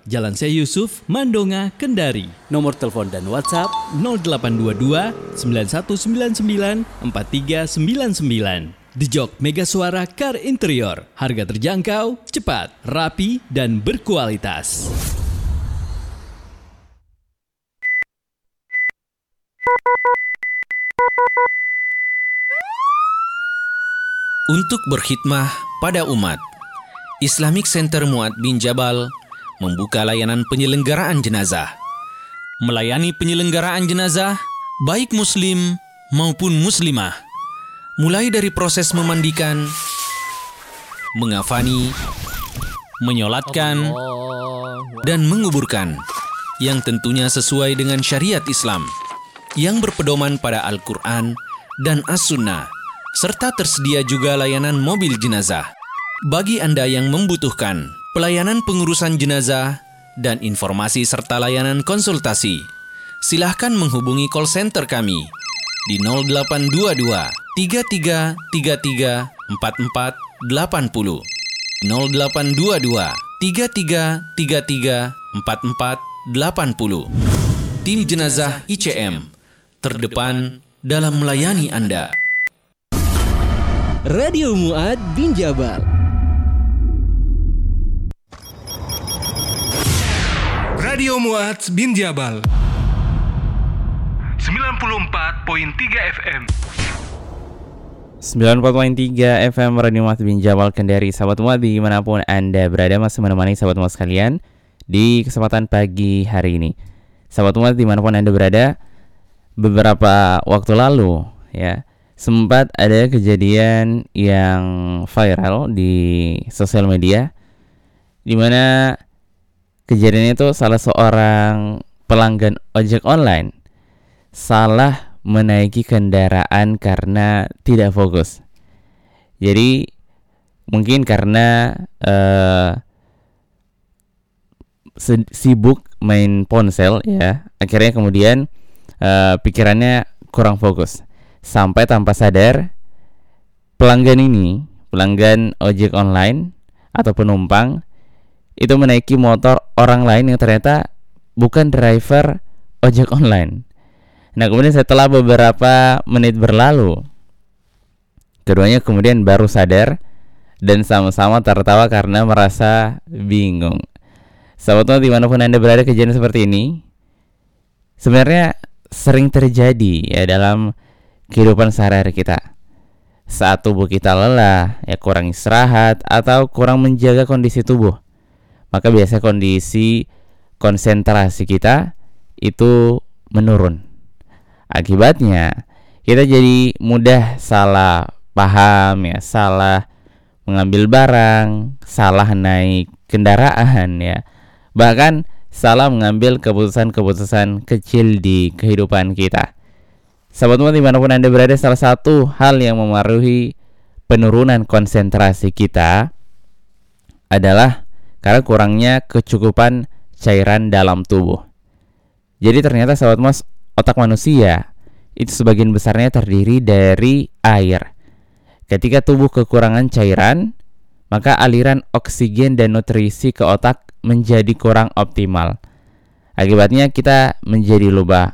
Jalan Syekh Yusuf, Mandonga, Kendari. Nomor telepon dan WhatsApp 0822 9199 4399. The Jok Mega Suara Car Interior. Harga terjangkau, cepat, rapi, dan berkualitas. Untuk berkhidmah pada umat, Islamic Center Muad bin Jabal membuka layanan penyelenggaraan jenazah. Melayani penyelenggaraan jenazah, baik muslim maupun muslimah. Mulai dari proses memandikan, mengafani, menyolatkan, dan menguburkan, yang tentunya sesuai dengan syariat Islam, yang berpedoman pada Al-Quran dan As-Sunnah, serta tersedia juga layanan mobil jenazah. Bagi Anda yang membutuhkan pelayanan pengurusan jenazah dan informasi serta layanan konsultasi, silahkan menghubungi call center kami di 0822 3333 4480, 0822 3333 4480. Tim jenazah ICM terdepan dalam melayani Anda. Radio Muad bin Jabal. Radio Muad bin Jabal 94.3 FM. 94.3 FM Radio Muad bin Jabal Kendari. Sahabat Muad dimanapun Anda berada, masih menemani sahabat Muad sekalian di kesempatan pagi hari ini. Sahabat Muad dimanapun Anda berada, beberapa waktu lalu ya, sempat ada kejadian yang viral di sosial media, di mana kejadian itu salah seorang pelanggan ojek online salah menaiki kendaraan karena tidak fokus. Jadi mungkin karena sibuk main ponsel ya, akhirnya kemudian pikirannya kurang fokus. Sampai tanpa sadar pelanggan ojek online atau penumpang itu menaiki motor orang lain yang ternyata bukan driver ojek online. Nah, kemudian setelah beberapa menit berlalu, keduanya kemudian baru sadar dan sama-sama tertawa karena merasa bingung. Sahabat dimanapun Anda berada, kejadian seperti ini sebenarnya sering terjadi ya dalam kehidupan sehari-hari kita. Saat tubuh kita lelah, ya kurang istirahat atau kurang menjaga kondisi tubuh, maka biasanya kondisi konsentrasi kita itu menurun. Akibatnya kita jadi mudah salah paham ya, salah mengambil barang, salah naik kendaraan ya, bahkan salah mengambil keputusan-keputusan kecil di kehidupan kita. Sahabat Muad dimanapun Anda berada, salah satu hal yang memengaruhi penurunan konsentrasi kita adalah karena kurangnya kecukupan cairan dalam tubuh. Jadi ternyata sahabat Muad, otak manusia itu sebagian besarnya terdiri dari air. Ketika tubuh kekurangan cairan, maka aliran oksigen dan nutrisi ke otak menjadi kurang optimal. Akibatnya kita menjadi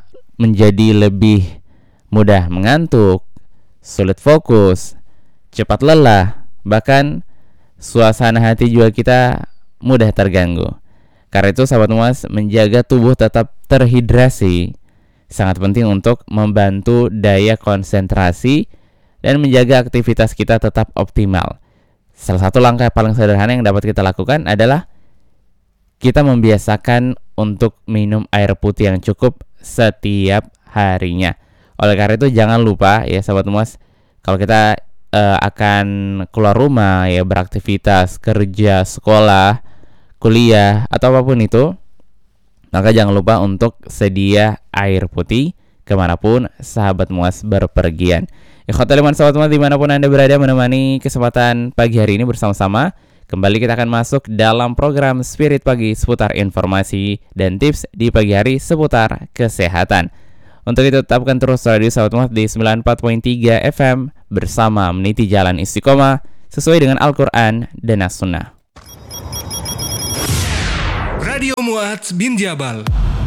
lebih mudah mengantuk, sulit fokus, cepat lelah, bahkan suasana hati juga kita mudah terganggu. Karena itu sahabat Muad, menjaga tubuh tetap terhidrasi sangat penting untuk membantu daya konsentrasi dan menjaga aktivitas kita tetap optimal. Salah satu langkah paling sederhana yang dapat kita lakukan adalah kita membiasakan untuk minum air putih yang cukup setiap harinya. Oleh karena itu jangan lupa ya sahabat Muad, kalau kita akan keluar rumah ya, beraktivitas, kerja, sekolah, kuliah atau apapun itu, maka jangan lupa untuk sedia air putih kemanapun sahabat Muad berpergian. Ikhwatul iman sahabat Muad dimanapun Anda berada, menemani kesempatan pagi hari ini bersama-sama. Kembali kita akan masuk dalam program Spirit Pagi seputar informasi dan tips di pagi hari seputar kesehatan. Untuk itu tetapkan terus radio sahabat Muad di 94.3 FM bersama meniti jalan istiqomah sesuai dengan Al-Quran dan As-Sunnah. Radio Mu'adz Binjabal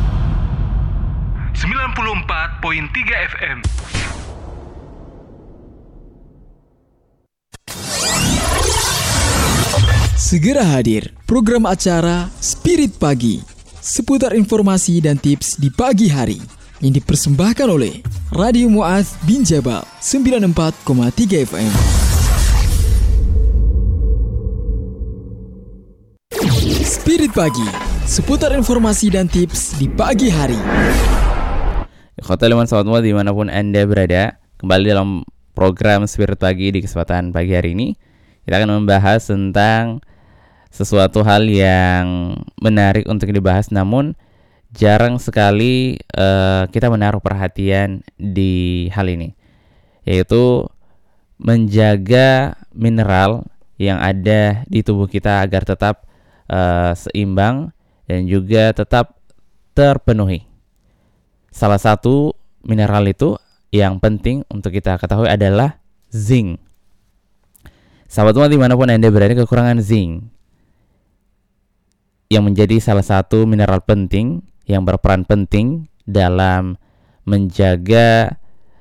94.3 FM. Segera hadir program acara Spirit Pagi, seputar informasi dan tips di pagi hari yang dipersembahkan oleh Radio Mu'adz Binjabal 94,3 FM. Spirit Pagi, seputar informasi dan tips di pagi hari. Khotel selamat dimanapun Anda berada. Kembali dalam program Spirit Pagi di kesempatan pagi hari ini. Kita akan membahas tentang sesuatu hal yang menarik untuk dibahas, namun jarang sekali kita menaruh perhatian di hal ini, yaitu menjaga mineral yang ada di tubuh kita agar tetap seimbang dan juga tetap terpenuhi. Salah satu mineral itu yang penting untuk kita ketahui adalah zinc. Sahabat semua dimanapun Anda berada, kekurangan zinc yang menjadi salah satu mineral penting yang berperan penting dalam menjaga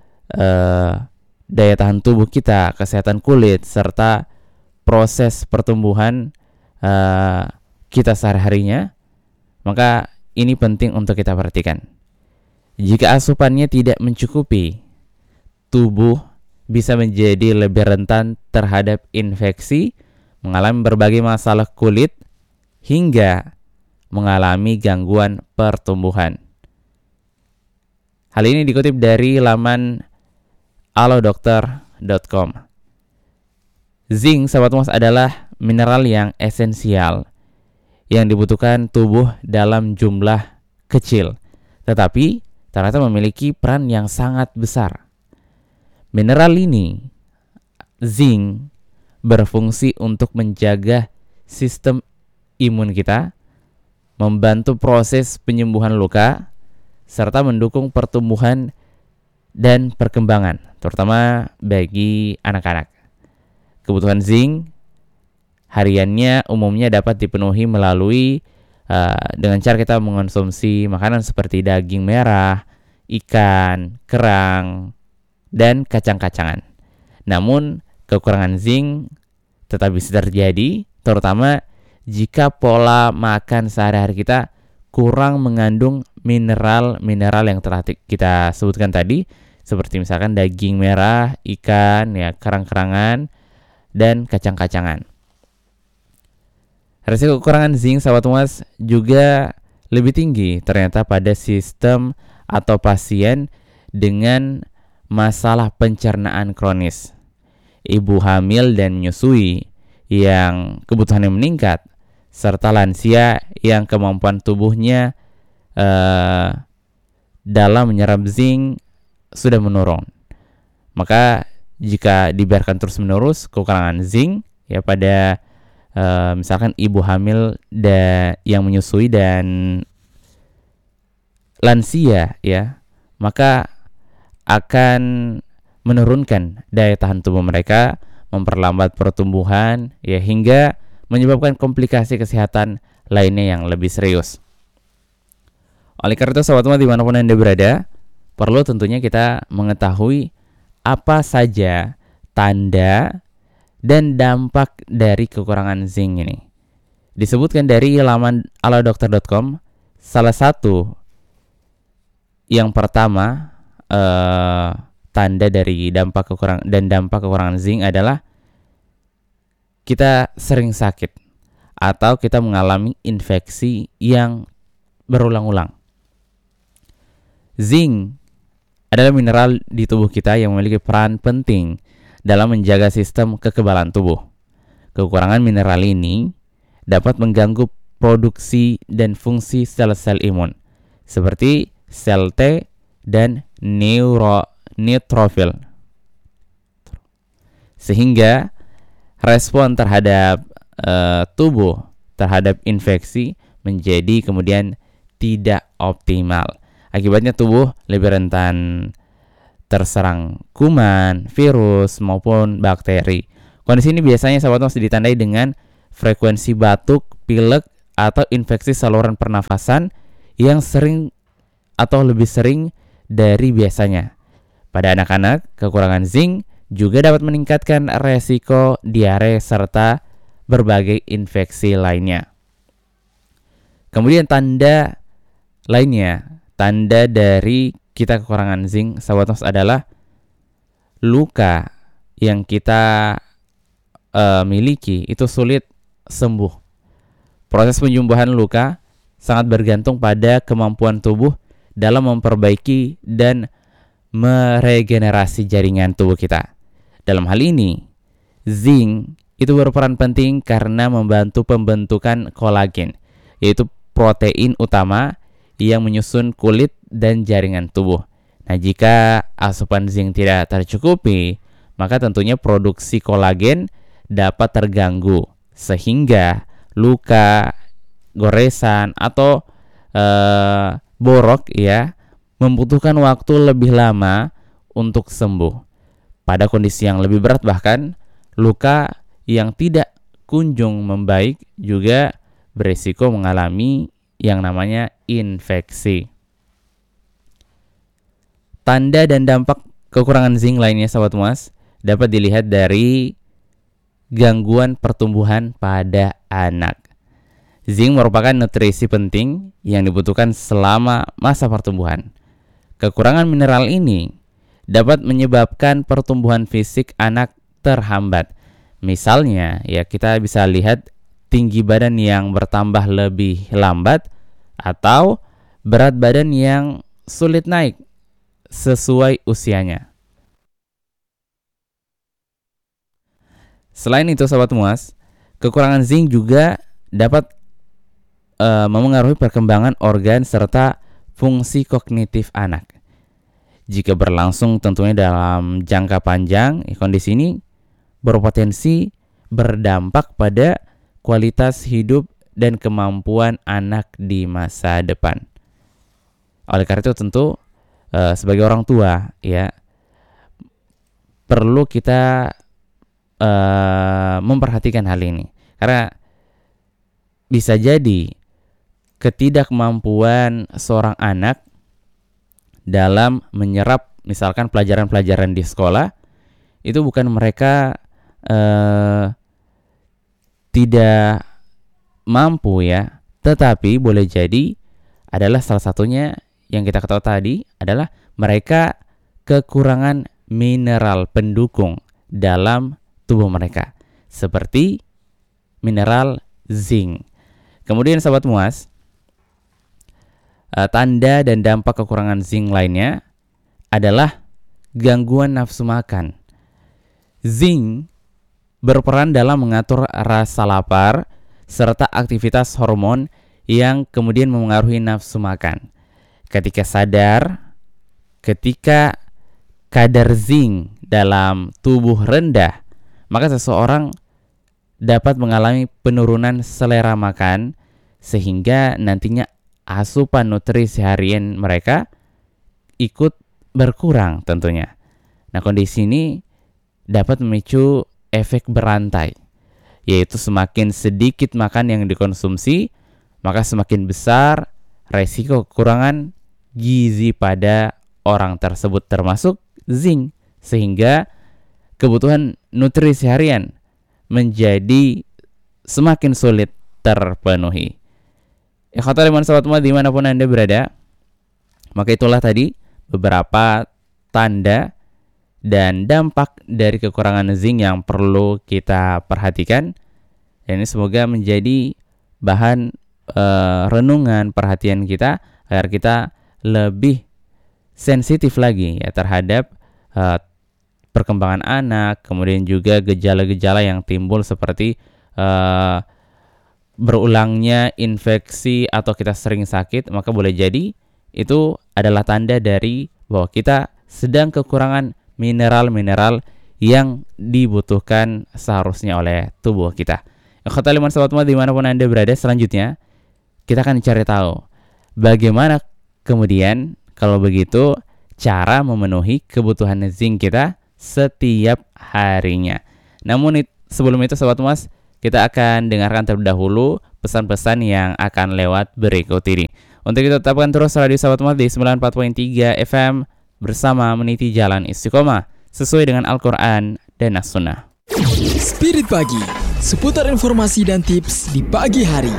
daya tahan tubuh kita, kesehatan kulit, serta proses pertumbuhan kita sehari-harinya, maka ini penting untuk kita perhatikan. Jika asupannya tidak mencukupi, tubuh bisa menjadi lebih rentan terhadap infeksi, mengalami berbagai masalah kulit, hingga mengalami gangguan pertumbuhan. Hal ini dikutip dari laman alodokter.com. Zinc, sahabat Mas, adalah mineral yang esensial yang dibutuhkan tubuh dalam jumlah kecil, tetapi ternyata memiliki peran yang sangat besar. Mineral ini, zinc, berfungsi untuk menjaga sistem imun kita, membantu proses penyembuhan luka, serta mendukung pertumbuhan dan perkembangan, terutama bagi anak-anak. Kebutuhan zinc hariannya umumnya dapat dipenuhi melalui dengan cara kita mengonsumsi makanan seperti daging merah, ikan, kerang, dan kacang-kacangan. Namun, kekurangan zinc tetap bisa terjadi, terutama jika pola makan sehari-hari kita kurang mengandung mineral-mineral yang telah kita sebutkan tadi, seperti misalkan daging merah, ikan, ya, kerang-kerangan, dan kacang-kacangan. Risiko kekurangan zinc, sahabat Mas, juga lebih tinggi ternyata pada sistem atau pasien dengan masalah pencernaan kronis, ibu hamil dan menyusui yang kebutuhannya meningkat, serta lansia yang kemampuan tubuhnya dalam menyerap zinc sudah menurun. Maka jika dibiarkan terus-menerus kekurangan zinc ya pada misalkan ibu hamil yang menyusui dan lansia ya, maka akan menurunkan daya tahan tubuh mereka, memperlambat pertumbuhan ya, hingga menyebabkan komplikasi kesehatan lainnya yang lebih serius. Oleh karena itu, sahabat semua dimanapun Anda berada, perlu tentunya kita mengetahui apa saja tanda dan dampak dari kekurangan zinc ini. Disebutkan dari laman alodokter.com, salah satu yang pertama tanda dari dampak kekurangan zinc adalah kita sering sakit atau kita mengalami infeksi yang berulang-ulang. Zinc adalah mineral di tubuh kita yang memiliki peran penting dalam menjaga sistem kekebalan tubuh. Kekurangan mineral ini dapat mengganggu produksi dan fungsi sel-sel imun seperti sel T dan neutrofil, sehingga respon terhadap tubuh terhadap infeksi menjadi kemudian tidak optimal. Akibatnya tubuh lebih rentan terserang kuman, virus, maupun bakteri. Kondisi ini biasanya sahabat masih ditandai dengan frekuensi batuk, pilek, atau infeksi saluran pernafasan yang sering atau lebih sering dari biasanya. Pada anak-anak, kekurangan zinc juga dapat meningkatkan resiko diare serta berbagai infeksi lainnya. Kemudian tanda lainnya, tanda dari kita kekurangan zinc, sahabat Mas, adalah luka yang kita miliki itu sulit sembuh. Proses penyembuhan luka sangat bergantung pada kemampuan tubuh dalam memperbaiki dan meregenerasi jaringan tubuh kita. Dalam hal ini, zinc itu berperan penting karena membantu pembentukan kolagen, yaitu protein utama yang menyusun kulit dan jaringan tubuh. Nah, jika asupan zinc tidak tercukupi, maka tentunya produksi kolagen dapat terganggu, sehingga luka, goresan, atau borok ya membutuhkan waktu lebih lama untuk sembuh. Pada kondisi yang lebih berat bahkan, luka yang tidak kunjung membaik juga berisiko mengalami yang namanya infeksi. Tanda dan dampak kekurangan zinc lainnya, sahabat Muas, dapat dilihat dari gangguan pertumbuhan pada anak. Zinc merupakan nutrisi penting yang dibutuhkan selama masa pertumbuhan. Kekurangan mineral ini dapat menyebabkan pertumbuhan fisik anak terhambat. Misalnya, ya kita bisa lihat tinggi badan yang bertambah lebih lambat atau berat badan yang sulit naik sesuai usianya. Selain itu, sahabat Muas, kekurangan zinc juga dapat memengaruhi perkembangan organ serta fungsi kognitif anak. Jika berlangsung tentunya dalam jangka panjang, kondisi ini berpotensi berdampak pada kualitas hidup dan kemampuan anak di masa depan. Oleh karena itu tentu sebagai orang tua ya perlu kita memperhatikan hal ini, karena bisa jadi ketidakmampuan seorang anak dalam menyerap misalkan pelajaran-pelajaran di sekolah itu bukan mereka tidak mampu ya, tetapi boleh jadi adalah salah satunya yang kita ketahui tadi adalah mereka kekurangan mineral pendukung dalam tubuh mereka seperti mineral zinc. Kemudian sahabat Muas, tanda dan dampak kekurangan zinc lainnya adalah gangguan nafsu makan. Zinc berperan dalam mengatur rasa lapar serta aktivitas hormon yang kemudian memengaruhi nafsu makan. Ketika kadar zinc dalam tubuh rendah, maka seseorang dapat mengalami penurunan selera makan sehingga nantinya asupan nutrisi harian mereka ikut berkurang tentunya. Nah, kondisi ini dapat memicu efek berantai, yaitu semakin sedikit makan yang dikonsumsi, maka semakin besar resiko kekurangan gizi pada orang tersebut termasuk zinc, sehingga kebutuhan nutrisi harian menjadi semakin sulit terpenuhi. Ikhwatal iman sahabat Mu'ad dimanapun Anda berada, maka itulah tadi beberapa tanda dan dampak dari kekurangan zinc yang perlu kita perhatikan. Dan ini semoga menjadi bahan renungan perhatian kita agar kita lebih sensitif lagi ya terhadap perkembangan anak, kemudian juga gejala-gejala yang timbul seperti berulangnya infeksi atau kita sering sakit, maka boleh jadi itu adalah tanda dari bahwa kita sedang kekurangan mineral-mineral yang dibutuhkan seharusnya oleh tubuh kita. Ikhwatal iman sahabat Mu'ad dimanapun Anda berada, selanjutnya kita akan cari tahu bagaimana kemudian kalau begitu cara memenuhi kebutuhan zinc kita setiap harinya. Namun sebelum itu sahabat Mu'ad, kita akan dengarkan terlebih dahulu pesan-pesan yang akan lewat berikut ini. Untuk itu tetapkan terus Radio Sahabat Umat di 94.3 FM bersama meniti jalan istiqomah sesuai dengan Al-Quran dan As-Sunnah. Spirit Pagi, seputar informasi dan tips di pagi hari.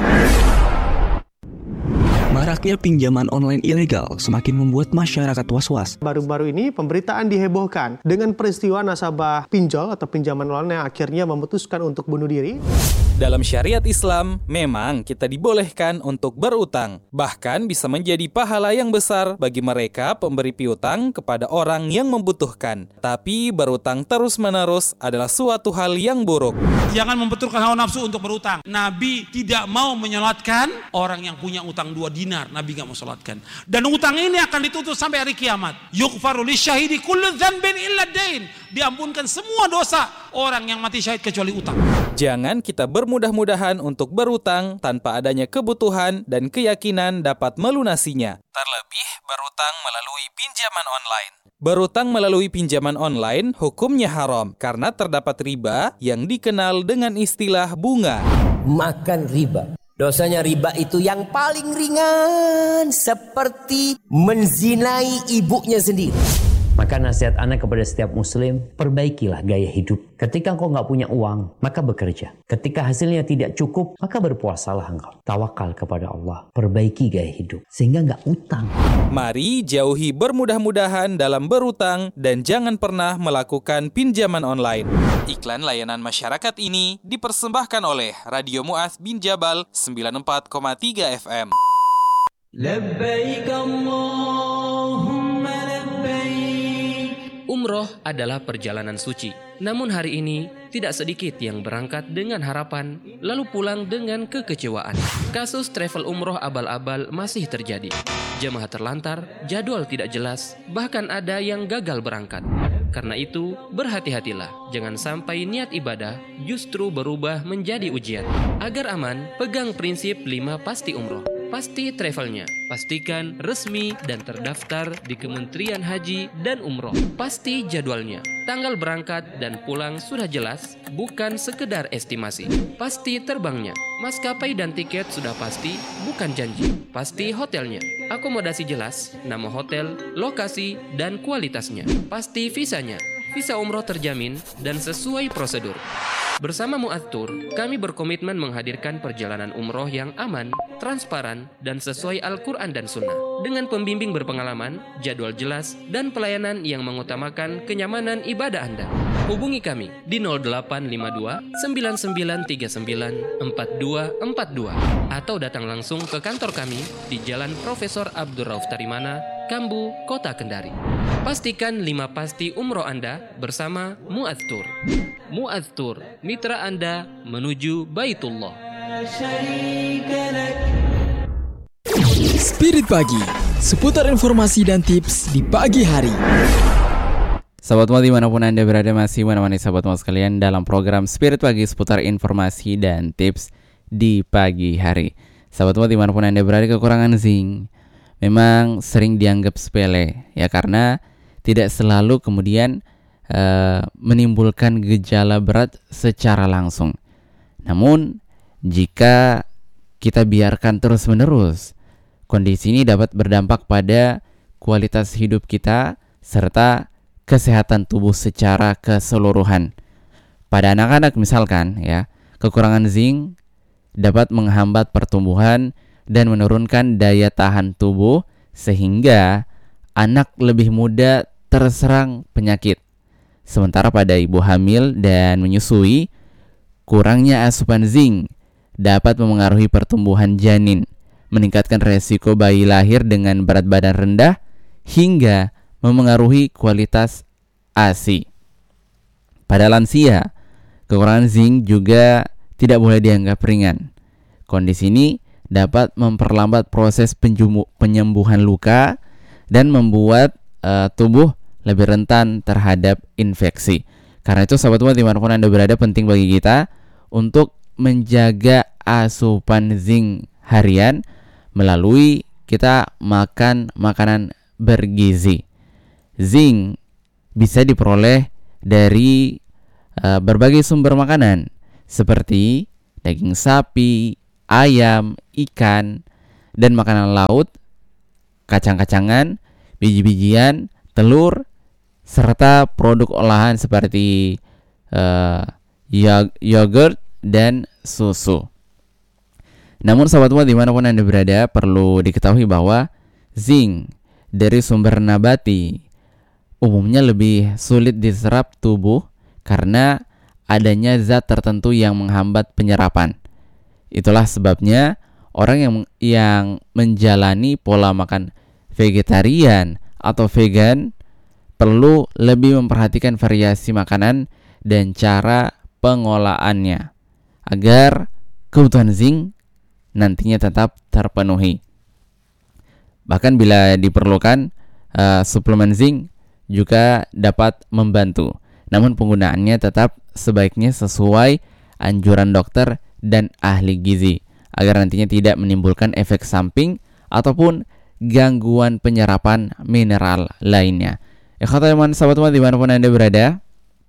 Maraknya pinjaman online ilegal semakin membuat masyarakat was-was. Baru-baru ini pemberitaan dihebohkan dengan peristiwa nasabah pinjol atau pinjaman online yang akhirnya memutuskan untuk bunuh diri. Dalam syariat Islam, memang kita dibolehkan untuk berutang. Bahkan bisa menjadi pahala yang besar bagi mereka pemberi piutang kepada orang yang membutuhkan. Tapi berutang terus-menerus adalah suatu hal yang buruk. Jangan membetulkan hawa nafsu untuk berutang. Nabi tidak mau menyolatkan orang yang punya utang 2 dinar. Nabi gak mau solatkan. Dan utang ini akan ditutup sampai hari kiamat. Yughfaru lisyahidi kullu dzanbin illa dain. Diampunkan semua dosa orang yang mati syahid kecuali utang. Jangan kita bermudah-mudahan untuk berutang tanpa adanya kebutuhan dan keyakinan dapat melunasinya. Terlebih berutang melalui pinjaman online. Berutang melalui pinjaman online hukumnya haram karena terdapat riba yang dikenal dengan istilah bunga. Makan riba. Dosanya riba itu yang paling ringan, seperti menzinai ibunya sendiri. Maka nasihat anak kepada setiap muslim, perbaikilah gaya hidup. Ketika engkau nggak punya uang, maka bekerja. Ketika hasilnya tidak cukup, maka berpuasalah engkau. Tawakal kepada Allah, perbaiki gaya hidup, sehingga nggak utang. Mari jauhi bermudah-mudahan dalam berutang dan jangan pernah melakukan pinjaman online. Iklan layanan masyarakat ini dipersembahkan oleh Radio Mu'adz bin Jabal 94,3 FM. Labbaik Allahumma labbaik. Umroh adalah perjalanan suci. Namun hari ini tidak sedikit yang berangkat dengan harapan lalu pulang dengan kekecewaan. Kasus travel umroh abal-abal masih terjadi. Jemaah terlantar, jadwal tidak jelas, bahkan ada yang gagal berangkat. Karena itu, berhati-hatilah. Jangan sampai niat ibadah justru berubah menjadi ujian. Agar aman, pegang prinsip 5 pasti umroh. Pasti travelnya, pastikan resmi dan terdaftar di Kementerian Haji dan Umroh. Pasti jadwalnya, tanggal berangkat dan pulang sudah jelas, bukan sekedar estimasi. Pasti terbangnya, maskapai dan tiket sudah pasti, bukan janji. Pasti hotelnya, akomodasi jelas, nama hotel, lokasi, dan kualitasnya. Pasti visanya, visa umroh terjamin dan sesuai prosedur. Bersama Mu'adz Tour, kami berkomitmen menghadirkan perjalanan umroh yang aman, transparan, dan sesuai Al-Quran dan Sunnah. Dengan pembimbing berpengalaman, jadwal jelas, dan pelayanan yang mengutamakan kenyamanan ibadah Anda. Hubungi kami di 0852 9939 4242 atau datang langsung ke kantor kami di Jalan Profesor Abdul Rauf Tarimana, Kambu, Kota Kendari. Pastikan 5 pasti umroh Anda bersama Mu'adz Tour. Mu'adz Tour, mitra Anda menuju Baitullah. Spirit Pagi, seputar informasi dan tips di pagi hari. Sahabat Umat dimanapun Anda berada, masih menemani sahabat Umat sekalian dalam program Spirit Pagi seputar informasi dan tips di pagi hari. Sahabat Umat dimanapun Anda berada, kekurangan zinc memang sering dianggap sepele ya, karena tidak selalu kemudian menimbulkan gejala berat secara langsung. Namun jika kita biarkan terus-menerus, kondisi ini dapat berdampak pada kualitas hidup kita serta kesehatan tubuh secara keseluruhan. Pada anak-anak misalkan ya, kekurangan zinc dapat menghambat pertumbuhan dan menurunkan daya tahan tubuh sehingga anak lebih mudah terserang penyakit. Sementara pada ibu hamil dan menyusui, kurangnya asupan zinc dapat memengaruhi pertumbuhan janin, meningkatkan resiko bayi lahir dengan berat badan rendah hingga memengaruhi kualitas ASI. Pada lansia, kekurangan zinc juga tidak boleh dianggap ringan. Kondisi ini dapat memperlambat proses penyembuhan luka dan membuat tubuh lebih rentan terhadap infeksi. Karena itu sahabat Umat dimanapun Anda berada, penting bagi kita untuk menjaga asupan zinc harian melalui kita makan makanan bergizi. Zinc bisa diperoleh dari berbagai sumber makanan seperti daging sapi, ayam, ikan, dan makanan laut, kacang-kacangan, biji-bijian, telur, serta produk olahan seperti yogurt dan susu. Namun sahabat muat dimanapun Anda berada, perlu diketahui bahwa zinc dari sumber nabati umumnya lebih sulit diserap tubuh karena adanya zat tertentu yang menghambat penyerapan. Itulah sebabnya orang yang menjalani pola makan vegetarian atau vegan perlu lebih memperhatikan variasi makanan dan cara pengolahannya agar kebutuhan zinc nantinya tetap terpenuhi. Bahkan bila diperlukan, suplemen zinc juga dapat membantu. Namun penggunaannya tetap sebaiknya sesuai anjuran dokter dan ahli gizi agar nantinya tidak menimbulkan efek samping ataupun gangguan penyerapan mineral lainnya. Ikhwatan sahabat umat dimanapun Anda berada,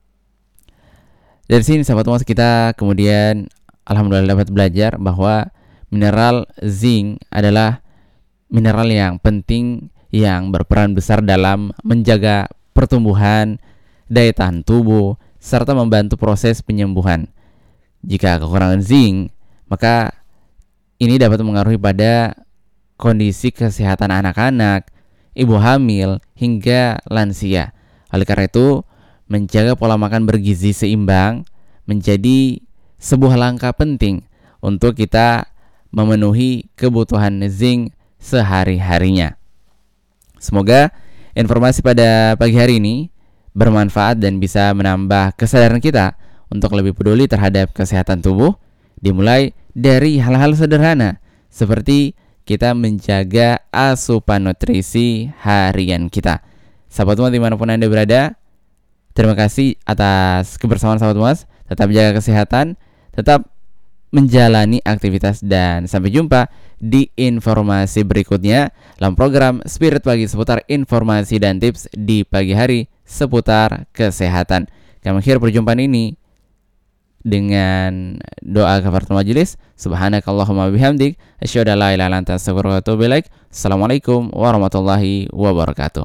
dari sini sahabat umat kita kemudian alhamdulillah dapat belajar bahwa mineral zinc adalah mineral yang penting yang berperan besar dalam menjaga pertumbuhan, daya tahan tubuh, serta membantu proses penyembuhan. Jika kekurangan zinc, maka ini dapat mengaruhi pada kondisi kesehatan anak-anak, ibu hamil, hingga lansia. Oleh karena itu, menjaga pola makan bergizi seimbang menjadi sebuah langkah penting untuk kita memenuhi kebutuhan zinc sehari-harinya. Semoga informasi pada pagi hari ini bermanfaat dan bisa menambah kesadaran kita untuk lebih peduli terhadap kesehatan tubuh, dimulai dari hal-hal sederhana seperti kita menjaga asupan nutrisi harian kita. Sahabat umat dimanapun Anda berada, terima kasih atas kebersamaan sahabat umat. Tetap jaga kesehatan, tetap menjalani aktivitas, dan sampai jumpa di informasi berikutnya dalam program Spirit Pagi seputar informasi dan tips di pagi hari seputar kesehatan. Kami akhir perjumpaan ini dengan doa kafaratul majelis. Subhanakallahumma bihamdik asyhadu an la ilaha illa anta astaghfiruka wa atubu ilaik. Assalamualaikum warahmatullahi wabarakatuh.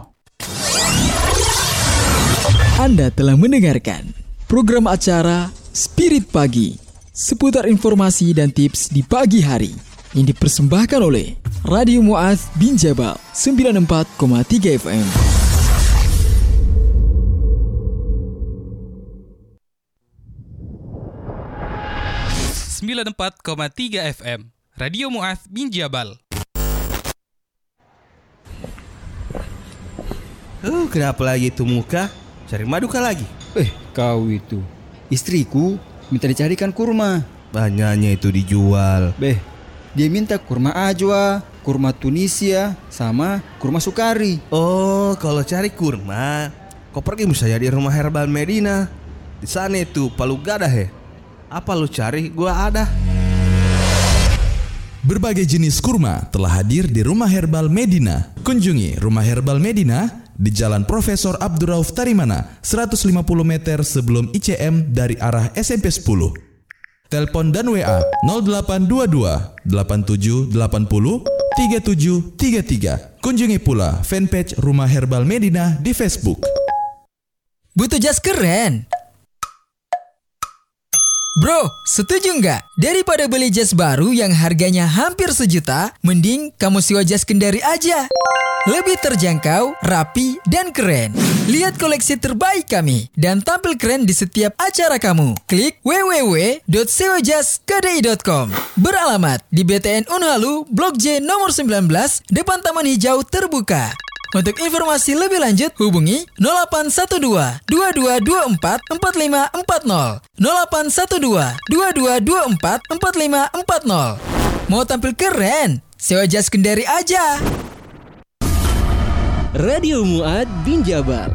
Anda telah mendengarkan program acara Spirit Pagi seputar informasi dan tips di pagi hari yang dipersembahkan oleh Radio Mu'adz bin Jabal 94,3 FM. FM Radio Mu'adz bin Jabal. Kenapa lagi itu muka? Cari madu kah lagi? Kau itu istriku minta dicarikan kurma. Banyaknya itu dijual. Dia minta kurma ajwa, kurma Tunisia, sama kurma sukari. Oh, kalau cari kurma, kau pergi misalnya di rumah herbal Medina. Di sana itu palu gadah he. Apa lu cari? Gua ada. Berbagai jenis kurma telah hadir di Rumah Herbal Medina. Kunjungi Rumah Herbal Medina di Jalan Profesor Abdurrauf Tarimana, 150 meter sebelum ICM dari arah SMP 10. Telepon dan WA 0822 8780 3733. Kunjungi pula fanpage Rumah Herbal Medina di Facebook. Butuh jas keren? Bro, setuju nggak? Daripada beli jas baru yang harganya hampir 1 juta, mending kamu sewa jas Kendari aja. Lebih terjangkau, rapi, dan keren. Lihat koleksi terbaik kami dan tampil keren di setiap acara kamu. Klik www.sewajaskedai.com. Beralamat di BTN Unhalu, Blok J nomor 19, depan Taman Hijau Terbuka. Untuk informasi lebih lanjut, hubungi 0812 2224 4540. 0812 2224 4540. Mau tampil keren? Sewa jas Kendari aja. Radio Mu'adz bin Jabal.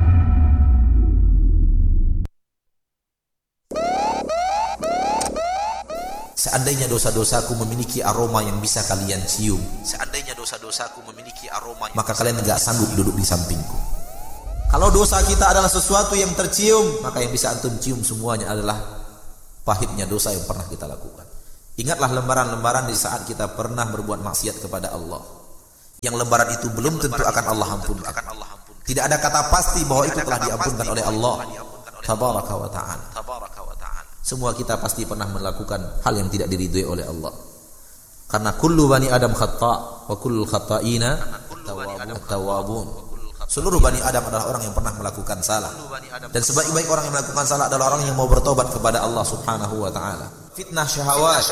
Seandainya dosa-dosaku memiliki aroma yang bisa kalian cium, seandainya dosa-dosaku memiliki aroma, maka kalian enggak sanggup duduk di sampingku. Kalau dosa kita adalah sesuatu yang tercium, maka yang bisa antum cium semuanya adalah pahitnya dosa yang pernah kita lakukan. Ingatlah lembaran-lembaran di saat kita pernah berbuat maksiat kepada Allah. Yang lembaran itu belum tentu akan Allah ampunkan. Tidak ada kata pasti bahwa itu telah diampunkan oleh Allah Tabaraka wa ta'ala. Semua kita pasti pernah melakukan hal yang tidak diridhoi oleh Allah. Karena kullu bani Adam khata' wa kullu khata'ina tawwabun. Seluruh Bani Adam adalah orang yang pernah melakukan salah. Dan sebaik-baik orang yang melakukan salah adalah orang yang mau bertobat kepada Allah Subhanahu wa ta'ala. Fitnah syahwat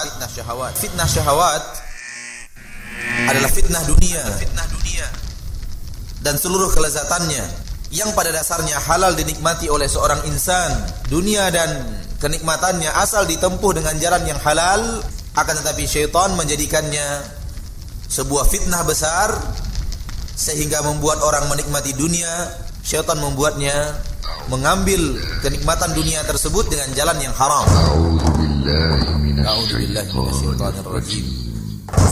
adalah fitnah dunia dan seluruh kelezatannya yang pada dasarnya halal dinikmati oleh seorang insan. Dunia dan kenikmatannya asal ditempuh dengan jalan yang halal, akan tetapi syaitan menjadikannya sebuah fitnah besar sehingga membuat orang menikmati dunia. Syaitan membuatnya mengambil kenikmatan dunia tersebut dengan jalan yang haram. A'udzubillahi minasyaitonir rajim.